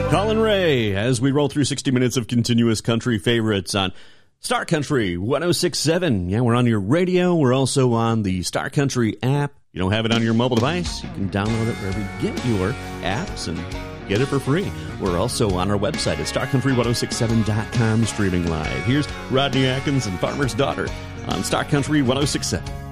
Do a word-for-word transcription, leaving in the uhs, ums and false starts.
Colin Ray, as we roll through sixty minutes of continuous country favorites on Star Country one oh six point seven. Yeah, we're on your radio. We're also on the Star Country app. You don't have it on your mobile device, you can download it wherever you get your apps and get it for free. We're also on our website at star country one oh six seven dot com, streaming live. Here's Rodney Atkins and Farmer's Daughter on Star Country one oh six point seven.